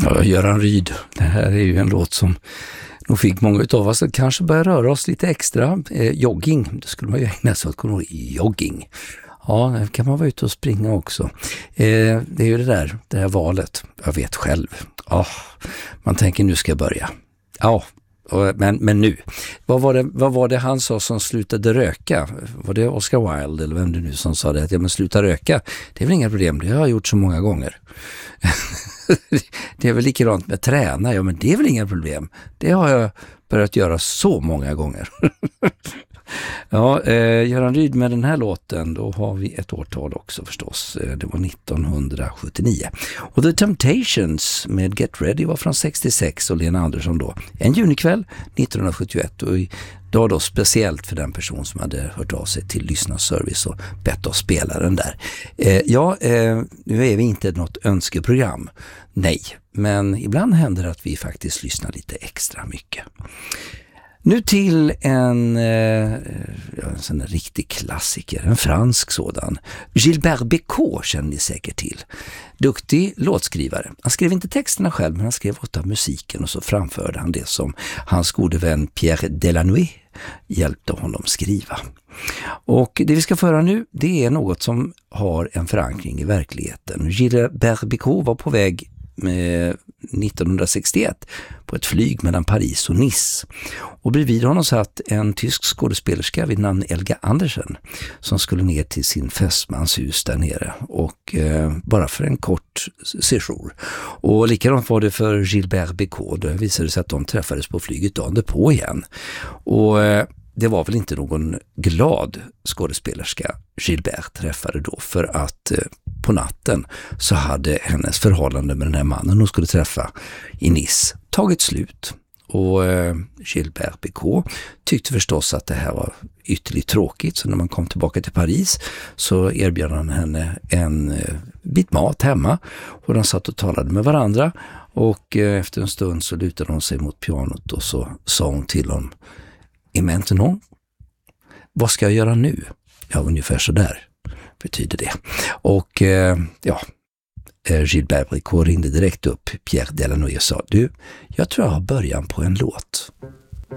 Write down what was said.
Ja, Göran Ryd, det här är ju en låt som nog fick många av oss att kanske börja röra oss lite extra. Jogging, det skulle man ju ägna sig åt, jogging. Ja, det kan man vara ute och springa också. Det är ju det här valet. Jag vet själv. Man tänker nu ska jag börja. Ja, men nu. Vad var det han sa som slutade röka? Var det Oscar Wilde eller vem det nu som sa det? Att men sluta röka, det är väl inga problem. Det har jag gjort så många gånger. Det är väl likadant med träna. Ja, men det är väl inga problem. Det har jag börjat göra så många gånger. Ja, Göran Ryd med den här låten, då har vi ett årtal också förstås. Det var 1979. Och The Temptations med Get Ready var från 66 och Lena Andersson då. En junikväll 1971 och idag då speciellt för den person som hade hört av sig till Lyssnarservice och bett oss spela den där. Nu är vi inte något önskeprogram. Nej, men ibland händer det att vi faktiskt lyssnar lite extra mycket. Nu till en sån där riktig klassiker, en fransk sådan. Gilbert Bécaud känner ni säkert till. Duktig låtskrivare. Han skrev inte texterna själv, men han skrev åt av musiken och så framförde han det som hans gode vän Pierre Delanoë hjälpte honom skriva. Och det vi ska föra nu, det är något som har en förankring i verkligheten. Gilbert Bécaud var på väg 1961 på ett flyg mellan Paris och Nice. Och bredvid honom satt en tysk skådespelerska vid namn Elga Andersen som skulle ner till sin fästmans hus där nere och bara för en kort séjour. Och likadant var det för Gilbert Bécaud. Det visade sig att de träffades på flyget dagen på igen. Och det var väl inte någon glad skådespelerska Gilbert träffade då, för att på natten så hade hennes förhållande med den här mannen hon skulle träffa i Nice tagit slut. Och Gilbert Bécaud tyckte förstås att det här var ytterligt tråkigt, så när man kom tillbaka till Paris så erbjöd han henne en bit mat hemma och de satt och talade med varandra och efter en stund så lutade hon sig mot pianot och så sa hon till honom: "Et maintenant? Vad ska jag göra nu?" Ja, ungefär så där betyder det. Och Gilbert Bécaud ringde direkt upp Pierre Delanoë och sa: "Du, jag tror jag har början på en låt."